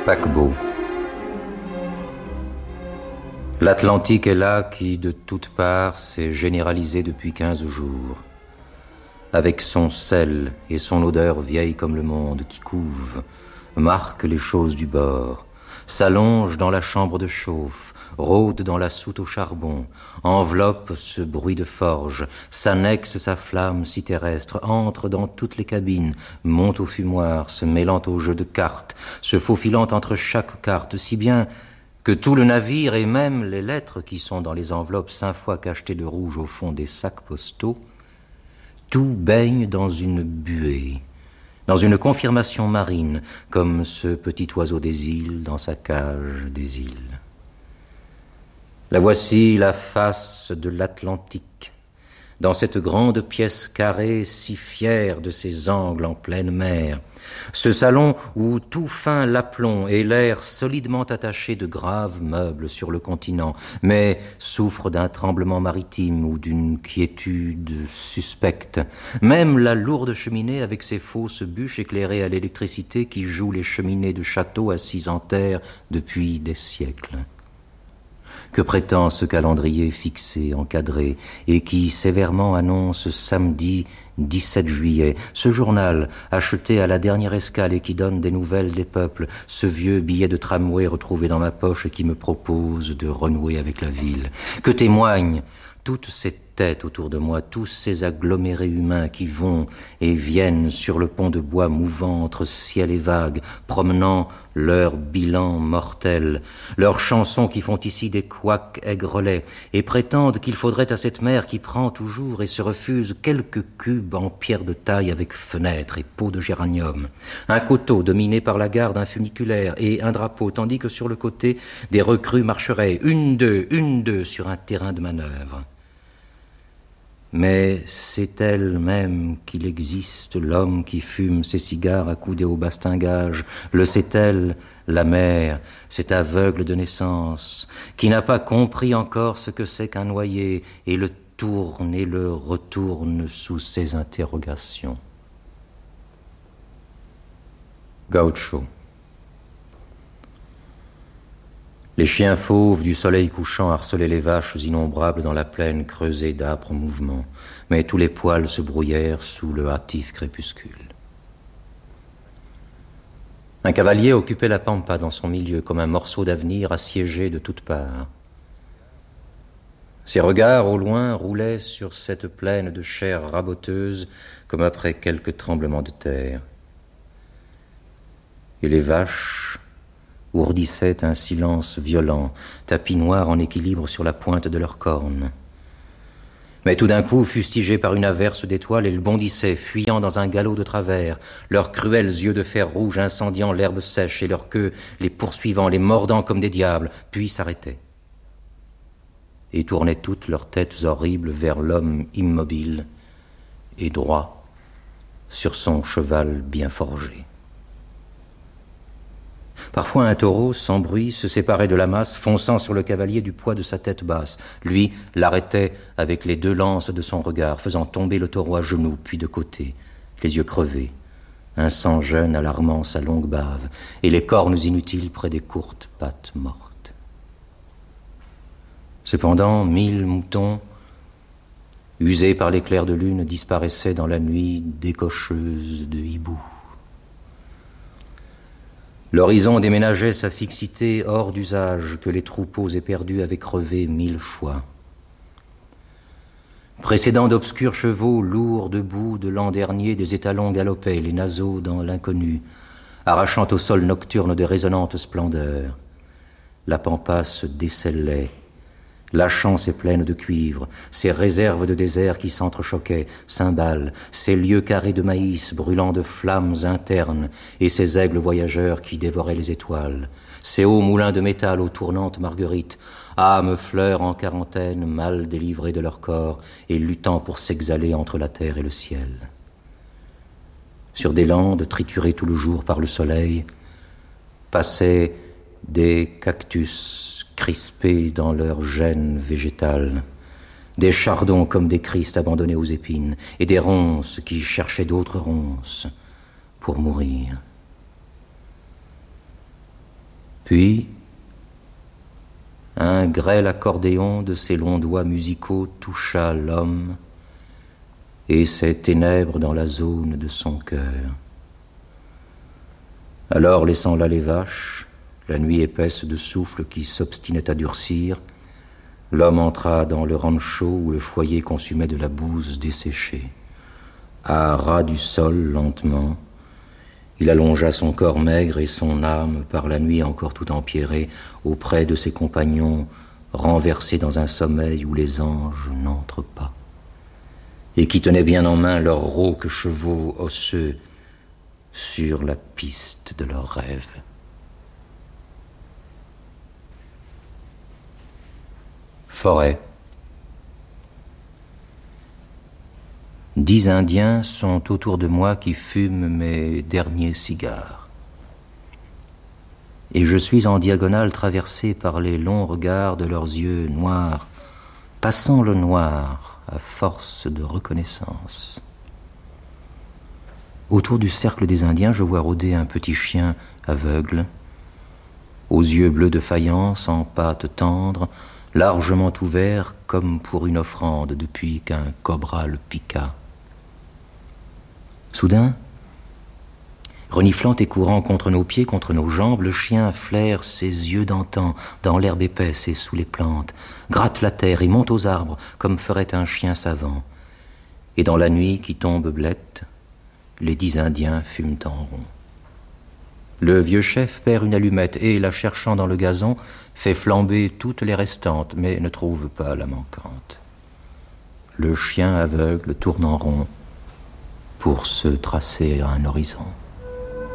Paquebot. L'Atlantique est là qui, de toutes parts, s'est généralisé depuis 15 jours. Avec son sel et son odeur vieille comme le monde qui couve, marque les choses du bord, s'allonge dans la chambre de chauffe, rôde dans la soute au charbon, enveloppe ce bruit de forge, s'annexe sa flamme si terrestre, entre dans toutes les cabines, monte au fumoir, se mêlant au jeu de cartes, se faufilant entre chaque carte, si bien que tout le navire et même les lettres qui sont dans les enveloppes 5 fois cachetées de rouge au fond des sacs postaux, tout baigne dans une buée, dans une confirmation marine, comme ce petit oiseau des îles dans sa cage des îles. La voici la face de l'Atlantique, dans cette grande pièce carrée si fière de ses angles en pleine mer, ce salon où tout fin l'aplomb et l'air solidement attaché de graves meubles sur le continent, mais souffre d'un tremblement maritime ou d'une quiétude suspecte. Même la lourde cheminée avec ses fausses bûches éclairées à l'électricité qui jouent les cheminées de châteaux assis en terre depuis des siècles. Que prétend ce calendrier fixé, encadré, et qui sévèrement annonce samedi 17 juillet, ce journal acheté à la dernière escale et qui donne des nouvelles des peuples, ce vieux billet de tramway retrouvé dans ma poche et qui me propose de renouer avec la ville? Que témoignent toutes ces têtes autour de moi, tous ces agglomérés humains qui vont et viennent sur le pont de bois mouvant entre ciel et vagues, promenant leur bilan mortel, leurs chansons qui font ici des couacs aigrelets, et prétendent qu'il faudrait à cette mer qui prend toujours et se refuse quelques cubes en pierre de taille avec fenêtres et pots de géranium, un coteau dominé par la garde un funiculaire et un drapeau, tandis que sur le côté, des recrues marcheraient, une, deux, sur un terrain de manœuvre. Mais c'est elle-même qu'il existe, l'homme qui fume ses cigares accoudés au bastingage. Le sait-elle, la mer, cet aveugle de naissance, qui n'a pas compris encore ce que c'est qu'un noyé, et le tourne et le retourne sous ses interrogations. Gaucho. Les chiens fauves du soleil couchant harcelaient les vaches innombrables dans la plaine creusée d'âpres mouvements, mais tous les poils se brouillèrent sous le hâtif crépuscule. Un cavalier occupait la pampa dans son milieu comme un morceau d'avenir assiégé de toutes parts. Ses regards au loin roulaient sur cette plaine de chair raboteuse comme après quelques tremblements de terre. Et les vaches ourdissaient un silence violent, tapis noirs en équilibre sur la pointe de leurs cornes. Mais tout d'un coup, fustigés par une averse d'étoiles, elles bondissaient, fuyant dans un galop de travers, leurs cruels yeux de fer rouge incendiant l'herbe sèche et leur queue les poursuivant, les mordant comme des diables, puis s'arrêtaient. Et tournaient toutes leurs têtes horribles vers l'homme immobile et droit sur son cheval bien forgé. Parfois un taureau, sans bruit, se séparait de la masse, fonçant sur le cavalier du poids de sa tête basse. Lui l'arrêtait avec les 2 lances de son regard, faisant tomber le taureau à genoux, puis de côté, les yeux crevés, un sang jeune alarmant sa longue bave, et les cornes inutiles près des courtes pattes mortes. Cependant, 1000 moutons, usés par l'éclair de lune, disparaissaient dans la nuit décocheuse de hibou. L'horizon déménageait sa fixité hors d'usage que les troupeaux éperdus avaient crevé 1000 fois. Précédant d'obscurs chevaux lourds de boue de l'an dernier, des étalons galopaient, les naseaux dans l'inconnu, arrachant au sol nocturne de résonnantes splendeurs. La pampa se décellait, lâchant ses plaines de cuivre, ses réserves de désert qui s'entrechoquaient, cymbales, ses lieux carrés de maïs brûlant de flammes internes, et ses aigles voyageurs qui dévoraient les étoiles, ses hauts moulins de métal aux tournantes marguerites, âmes fleurs en quarantaine, mal délivrées de leur corps, et luttant pour s'exhaler entre la terre et le ciel. Sur des landes triturées tout le jour par le soleil, passaient des cactus crispés dans leur gêne végétale, des chardons comme des Christ abandonnés aux épines, et des ronces qui cherchaient d'autres ronces pour mourir. Puis, un grêle accordéon de ses longs doigts musicaux toucha l'homme et ses ténèbres dans la zone de son cœur. Alors, laissant là les vaches, la nuit épaisse de souffle qui s'obstinait à durcir, l'homme entra dans le rancho où le foyer consumait de la bouse desséchée. À ras du sol, lentement, il allongea son corps maigre et son âme, par la nuit encore tout empierrée, auprès de ses compagnons, renversés dans un sommeil où les anges n'entrent pas, et qui tenaient bien en main leurs rauques chevaux osseux sur la piste de leurs rêves. Forêt. 10 Indiens sont autour de moi qui fument mes derniers cigares. Et je suis en diagonale traversé par les longs regards de leurs yeux noirs, passant le noir à force de reconnaissance. Autour du cercle des Indiens, je vois rôder un petit chien aveugle, aux yeux bleus de faïence, en pattes tendres, largement ouverts comme pour une offrande depuis qu'un cobra le piqua. Soudain, reniflant et courant contre nos pieds, contre nos jambes, le chien flaire ses yeux d'antan dans l'herbe épaisse et sous les plantes, gratte la terre et monte aux arbres comme ferait un chien savant. Et dans la nuit qui tombe blette, les 10 Indiens fument en rond. Le vieux chef perd une allumette et, la cherchant dans le gazon, fait flamber toutes les restantes, mais ne trouve pas la manquante. Le chien aveugle tourne en rond pour se tracer un horizon.